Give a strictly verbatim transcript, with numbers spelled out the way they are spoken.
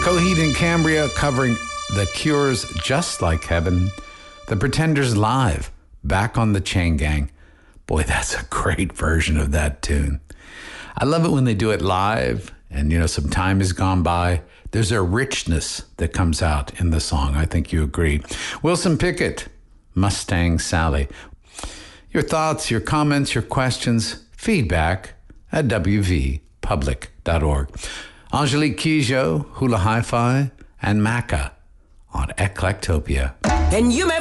Coheed and Cambria covering The Cure's Just Like Heaven. The Pretenders live, Back on the Chain Gang. Boy, that's a great version of that tune. I love it when they do it live and, you know, some time has gone by. There's a richness that comes out in the song. I think you agree. Wilson Pickett, Mustang Sally. Your thoughts, your comments, your questions, feedback at w v public dot org. Angelique Kidjo, Hula Hi-Fi, and Macca on Eclectopia. And you may